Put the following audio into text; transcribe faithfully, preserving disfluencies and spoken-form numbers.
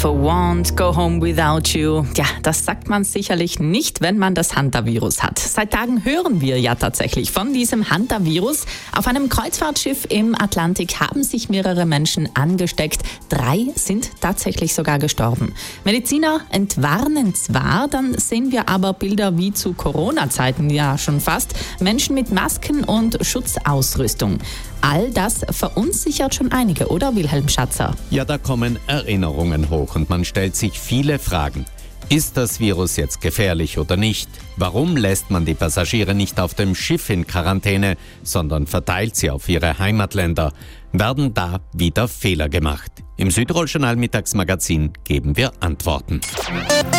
For won't go home without you. Ja, das sagt man sicherlich nicht, wenn man das Hantavirus hat. Seit Tagen hören wir ja tatsächlich von diesem Hantavirus. Auf einem Kreuzfahrtschiff im Atlantik haben sich mehrere Menschen angesteckt. Drei sind tatsächlich sogar gestorben. Mediziner entwarnen zwar, dann sehen wir aber Bilder wie zu Corona-Zeiten ja schon fast. Menschen mit Masken und Schutzausrüstung. All das verunsichert schon einige, oder Wilhelm Schatzer? Ja, da kommen Erinnerungen hoch und man stellt sich viele Fragen. Ist das Virus jetzt gefährlich oder nicht? Warum lässt man die Passagiere nicht auf dem Schiff in Quarantäne, sondern verteilt sie auf ihre Heimatländer? Werden da wieder Fehler gemacht? Im Südtirol Journal Mittagsmagazin geben wir Antworten.